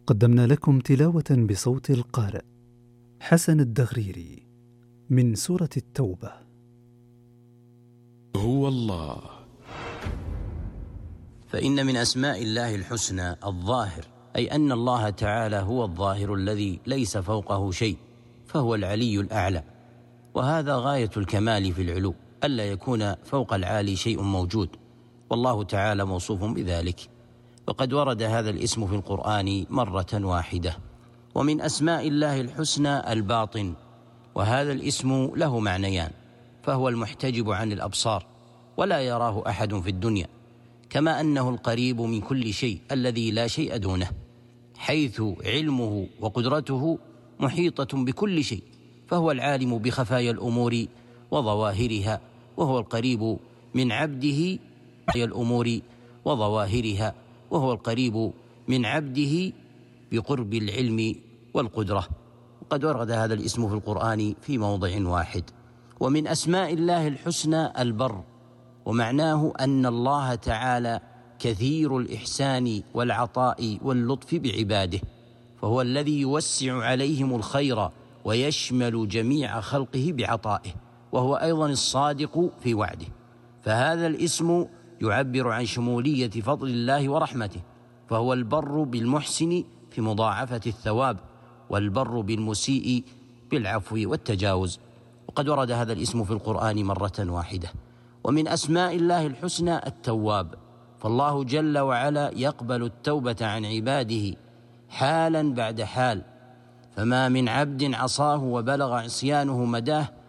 قدمنا لكم تلاوة بصوت القارئ حسن الدغريري من سورة التوبة. هو الله. فإن من أسماء الله الحسنى الظاهر، أي أن الله تعالى هو الظاهر الذي ليس فوقه شيء، فهو العلي الأعلى، وهذا غاية الكمال في العلو، ألا يكون فوق العالي شيء موجود، والله تعالى موصوف بذلك. وقد ورد هذا الاسم في القرآن مرة واحدة. ومن أسماء الله الحسنى الباطن، وهذا الاسم له معنيان، فهو المحتجب عن الأبصار ولا يراه أحد في الدنيا، كما أنه القريب من كل شيء الذي لا شيء دونه، حيث علمه وقدرته محيطة بكل شيء، فهو العالم بخفايا الأمور وظواهرها، وهو القريب من عبده الأمور وظواهرها، وهو القريب من عبده بقرب العلم والقدرة. وقد ورد هذا الاسم في القرآن في موضع واحد. ومن أسماء الله الحسنى البر، ومعناه أن الله تعالى كثير الإحسان والعطاء واللطف بعباده، فهو الذي يوسع عليهم الخير ويشمل جميع خلقه بعطائه، وهو أيضا الصادق في وعده. فهذا الاسم يعبر عن شمولية فضل الله ورحمته، فهو البر بالمحسن في مضاعفة الثواب، والبر بالمسيء بالعفو والتجاوز. وقد ورد هذا الاسم في القرآن مرة واحدة. ومن أسماء الله الحسنى التواب، فالله جل وعلا يقبل التوبة عن عباده حالا بعد حال، فما من عبد عصاه وبلغ عصيانه مداه